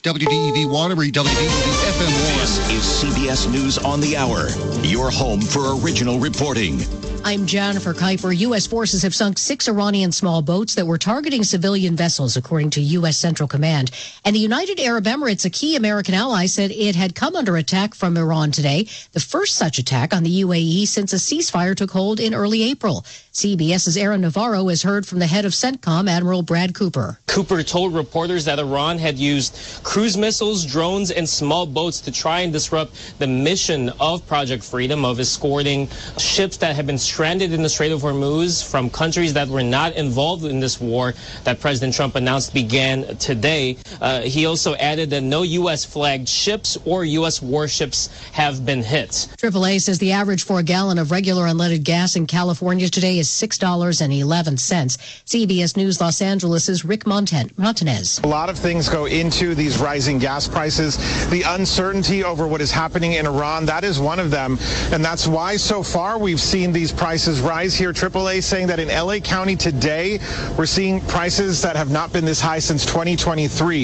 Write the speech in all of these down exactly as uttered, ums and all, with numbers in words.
W D E V Waterbury, W D E V F M Warren. This is C B S News on the Hour, your home for original reporting. I'm Jennifer Kuiper. U S forces have sunk six Iranian small boats that were targeting civilian vessels, according to U S Central Command. And the United Arab Emirates, a key American ally, said it had come under attack from Iran today, the first such attack on the U A E since a ceasefire took hold in early April. CBS's Aaron Navarro has heard from the head of CENTCOM, Admiral Brad Cooper. Cooper told reporters that Iran had used cruise missiles, drones, and small boats to try and disrupt the mission of Project Freedom of escorting ships that had been stranded in the Strait of Hormuz from countries that were not involved in this war that President Trump announced began today. Uh, he also added that no U S flagged ships or U S warships have been hit. triple A says the average for a gallon of regular unleaded gas in California today is six dollars and eleven cents. C B S News Los Angeles' Rick Montan- Montanez. A lot of things go into these rising gas prices. The uncertainty over what is happening in Iran, that is one of them. And that's why so far we've seen these prices rise here. triple A saying that in L A County today, we're seeing prices that have not been this high since twenty twenty-three.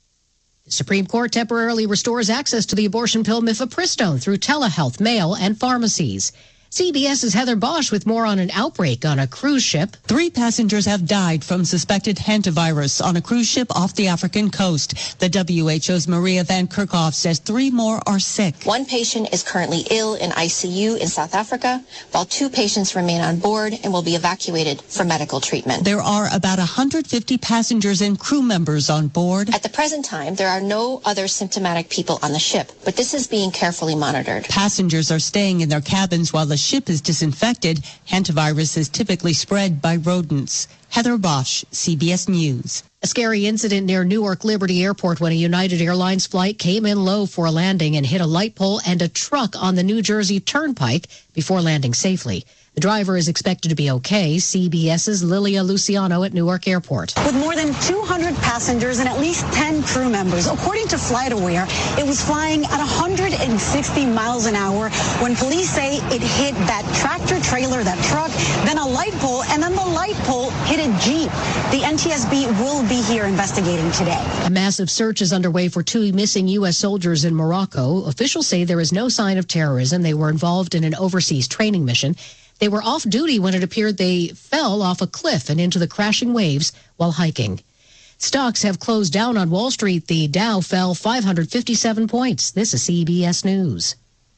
The Supreme Court temporarily restores access to the abortion pill mifepristone through telehealth, mail, and pharmacies. CBS's Heather Bosch with more on an outbreak on a cruise ship. Three passengers have died from suspected hantavirus on a cruise ship off the African coast. The W H O's Maria Van Kerkhoff says three more are sick. One patient is currently ill in I C U in South Africa, while two patients remain on board and will be evacuated for medical treatment. There are about one hundred fifty passengers and crew members on board. At the present time, there are no other symptomatic people on the ship, but this is being carefully monitored. Passengers are staying in their cabins while the ship is disinfected. Hantavirus is typically spread by rodents. Heather Bosch, C B S News. A scary incident near Newark Liberty Airport when a United Airlines flight came in low for a landing and hit a light pole and a truck on the New Jersey Turnpike before landing safely. The driver is expected to be okay. CBS's Lilia Luciano at Newark Airport. With more than two hundred passengers and at least ten crew members, according to FlightAware, it was flying at one hundred sixty miles an hour when police say it hit that tractor trailer, that truck, then a light pole, and then the light pole hit a Jeep. The N T S B will be here investigating today. A massive search is underway for two missing U S soldiers in Morocco. Officials say there is no sign of terrorism. They were involved in an overseas training mission. They were off duty when it appeared they fell off a cliff and into the crashing waves while hiking. Stocks have closed down on Wall Street. The Dow fell five hundred fifty-seven points. This is C B S News.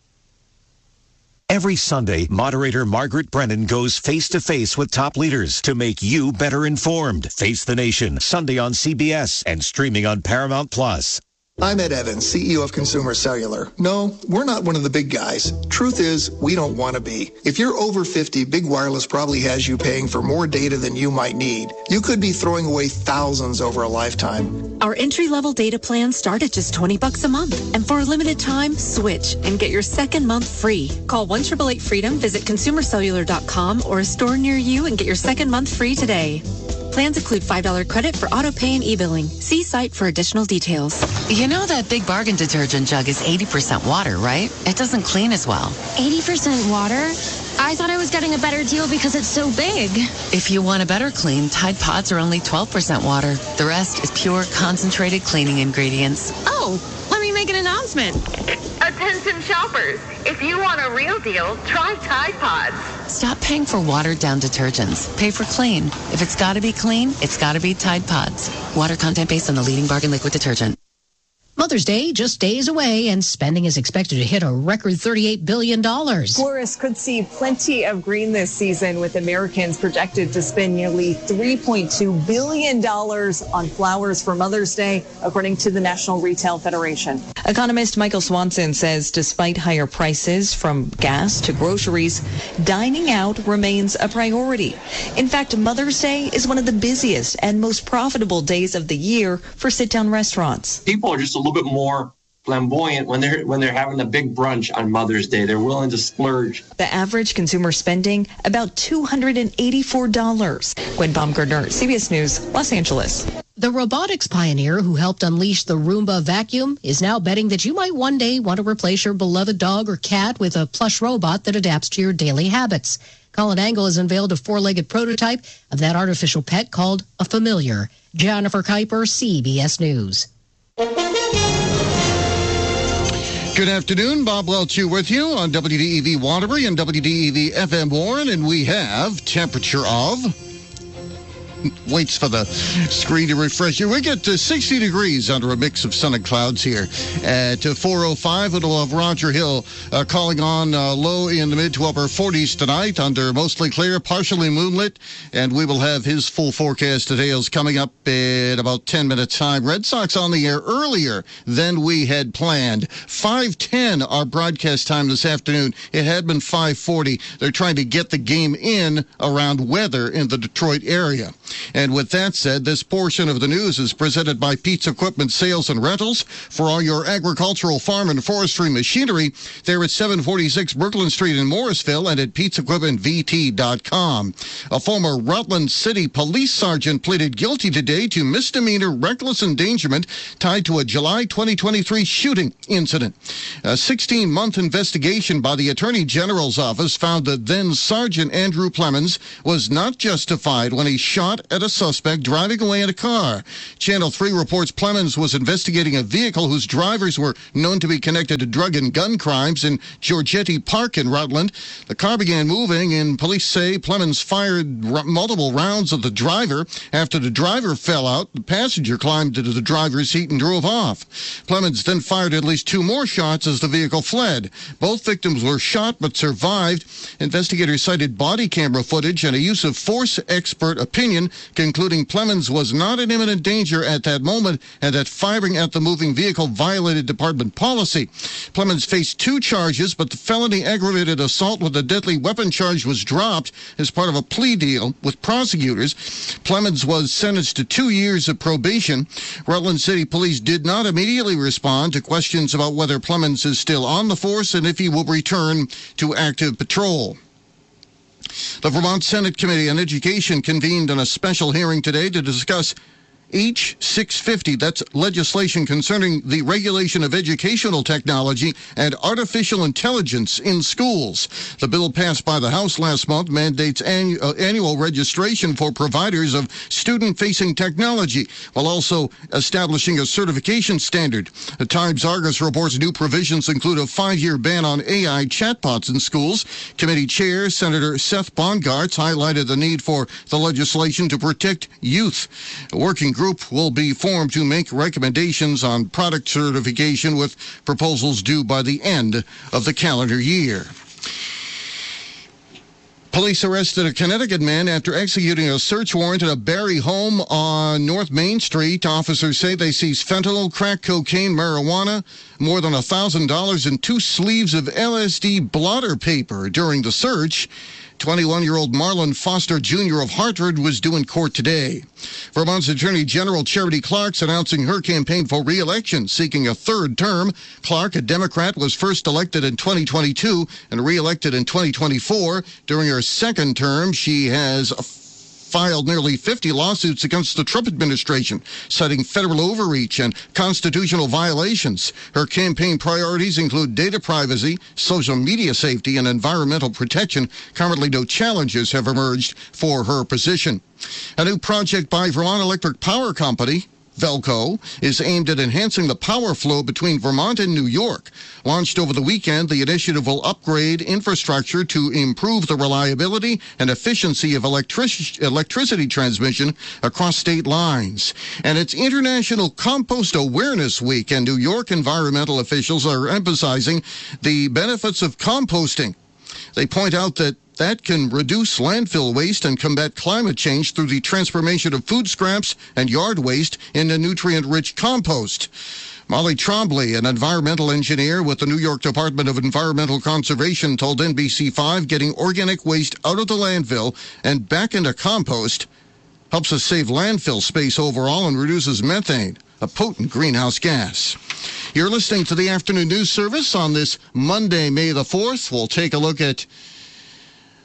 Every Sunday, moderator Margaret Brennan goes face-to-face with top leaders to make you better informed. Face the Nation, Sunday on C B S and streaming on Paramount Plus. I'm Ed Evans, C E O of Consumer Cellular. No, we're not one of the big guys. Truth is, we don't want to be. If you're over fifty, Big Wireless probably has you paying for more data than you might need. You could be throwing away thousands over a lifetime. Our entry-level data plans start at just twenty bucks a month. And for a limited time, switch and get your second month free. Call one eight eight eight freedom, visit consumer cellular dot com or a store near you and get your second month free today. Plans include five dollars credit for auto pay and e-billing. See site for additional details. You know that Big Bargain detergent jug is eighty percent water, right? It doesn't clean as well. eighty percent water? I thought I was getting a better deal because it's so big. If you want a better clean, Tide Pods are only twelve percent water. The rest is pure, concentrated cleaning ingredients. Oh, let me make an announcement. Attention shoppers, if you want a real deal, try Tide Pods. Stop paying for watered-down detergents. Pay for clean. If it's got to be clean, it's got to be Tide Pods. Water content based on the leading bargain liquid detergent. Mother's Day just days away, and spending is expected to hit a record thirty-eight billion dollars. Florists could see plenty of green this season, with Americans projected to spend nearly three point two billion dollars on flowers for Mother's Day, according to the National Retail Federation. Economist Michael Swanson says despite higher prices from gas to groceries, dining out remains a priority. In fact, Mother's Day is one of the busiest and most profitable days of the year for sit-down restaurants. People are just a little bit more flamboyant when they're when they're having a big brunch on Mother's Day. They're willing to splurge. The average consumer spending about two hundred eighty-four dollars. Gwen Baumgartner, C B S News, Los Angeles. The robotics pioneer who helped unleash the Roomba vacuum is now betting that you might one day want to replace your beloved dog or cat with a plush robot that adapts to your daily habits. Colin Angle has unveiled a four-legged prototype of that artificial pet called a Familiar. Jennifer Kuiper, C B S News. Good afternoon. Bob Welch here with you on W D E V Waterbury and W D E V F M Warren, and we have temperature of... Waits for the screen to refresh you. We get to sixty degrees under a mix of sun and clouds here. At four oh five, it'll have Roger Hill uh, calling on uh, low in the mid to upper forties tonight under mostly clear, partially moonlit, and we will have his full forecast details coming up in about ten minutes time. Red Sox on the air earlier than we had planned. five ten our broadcast time this afternoon. It had been five forty. They're trying to get the game in around weather in the Detroit area. And with that said, this portion of the news is presented by Pete's Equipment Sales and Rentals. For all your agricultural, farm, and forestry machinery, they're at seven forty-six Brooklyn Street in Morrisville and at Pete's Equipment V T dot com. A former Rutland City police sergeant pleaded guilty today to misdemeanor reckless endangerment tied to a July twenty twenty-three shooting incident. A sixteen-month investigation by the Attorney General's office found that then Sergeant Andrew Plemons was not justified when he shot at a suspect driving away in a car. Channel three reports Plemons was investigating a vehicle whose drivers were known to be connected to drug and gun crimes in Giorgetti Park in Rutland. The car began moving, and police say Plemons fired r- multiple rounds at the driver. After the driver fell out, the passenger climbed into the driver's seat and drove off. Plemons then fired at least two more shots as the vehicle fled. Both victims were shot but survived. Investigators cited body camera footage and a use of force expert opinion, concluding Plemons was not in imminent danger at that moment and that firing at the moving vehicle violated department policy. Plemons faced two charges, but the felony aggravated assault with a deadly weapon charge was dropped as part of a plea deal with prosecutors. Plemons was sentenced to two years of probation. Rutland City Police did not immediately respond to questions about whether Plemons is still on the force and if he will return to active patrol. The Vermont Senate Committee on Education convened on a special hearing today to discuss H six fifty, that's legislation concerning the regulation of educational technology and artificial intelligence in schools. The bill passed by the House last month mandates annu- uh, annual registration for providers of student-facing technology, while also establishing a certification standard. The Times Argus reports new provisions include a five-year ban on A I chatbots in schools. Committee Chair Senator Seth Bongartz highlighted the need for the legislation to protect youth. A working group group will be formed to make recommendations on product certification with proposals due by the end of the calendar year. Police arrested a Connecticut man after executing a search warrant at a Barrie home on North Main Street. Officers say they seized fentanyl, crack cocaine, marijuana, more than one thousand dollars, and two sleeves of L S D blotter paper during the search. twenty-one-year-old Marlon Foster Junior of Hartford was due in court today. Vermont's Attorney General Charity Clark's announcing her campaign for re-election, seeking a third term. Clark, a Democrat, was first elected in twenty twenty-two and re-elected in twenty twenty-four. During her second term, she has filed nearly fifty lawsuits against the Trump administration, citing federal overreach and constitutional violations. Her campaign priorities include data privacy, social media safety, and environmental protection. Currently, no challenges have emerged for her position. A new project by Vermont Electric Power Company, Velco, is aimed at enhancing the power flow between Vermont and New York. Launched over the weekend, the initiative will upgrade infrastructure to improve the reliability and efficiency of electric- electricity transmission across state lines. And it's International Compost Awareness Week, and New York environmental officials are emphasizing the benefits of composting. They point out that that can reduce landfill waste and combat climate change through the transformation of food scraps and yard waste into nutrient-rich compost. Molly Trombley, an environmental engineer with the New York Department of Environmental Conservation, told N B C five getting organic waste out of the landfill and back into compost helps us save landfill space overall and reduces methane, a potent greenhouse gas. You're listening to the Afternoon News Service on this Monday, May the fourth. We'll take a look at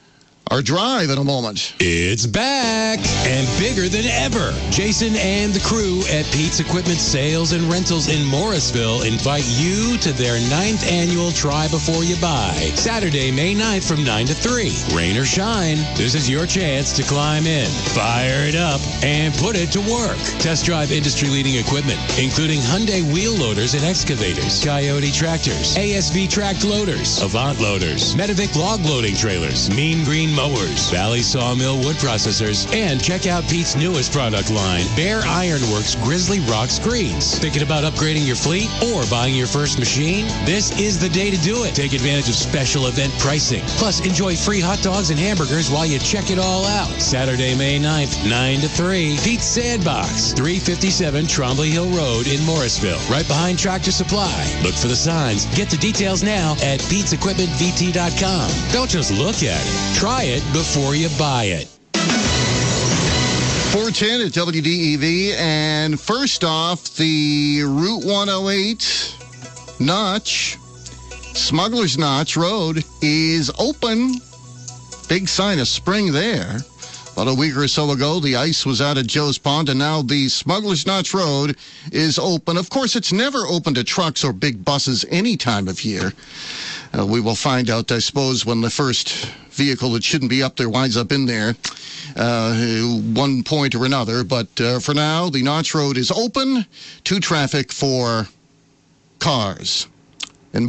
our drive in a moment. It's back and bigger than ever. Jason and the crew at Pete's Equipment Sales and Rentals in Morrisville invite you to their ninth annual Try Before You Buy. Saturday, May ninth from nine to three. Rain or shine, this is your chance to climb in, fire it up, and put it to work. Test drive industry-leading equipment, including Hyundai wheel loaders and excavators, Coyote tractors, A S V tracked loaders, Avant loaders, Medivic log loading trailers, Mean Green mowers, Valley Sawmill wood processors, and check out Pete's newest product line, Bear Ironworks Grizzly Rock Screens. Thinking about upgrading your fleet or buying your first machine? This is the day to do it. Take advantage of special event pricing. Plus, enjoy free hot dogs and hamburgers while you check it all out. Saturday, May ninth, nine to three. Pete's Sandbox, three fifty-seven Trombley Hill Road in Morrisville, right behind Tractor Supply. Look for the signs. Get the details now at Pete's Equipment V T dot com. Don't just look at it. Try it before you buy it. four ten at W D E V, and first off, the Route one oh eight Notch, Smuggler's Notch Road is open. Big sign of spring there. About a week or so ago, the ice was out at Joe's Pond, and now the Smuggler's Notch Road is open. Of course, it's never open to trucks or big buses any time of year. Uh, we will find out, I suppose, when the first vehicle that shouldn't be up there winds up in there, uh, one point or another. But uh, for now, the Notch Road is open to traffic for cars.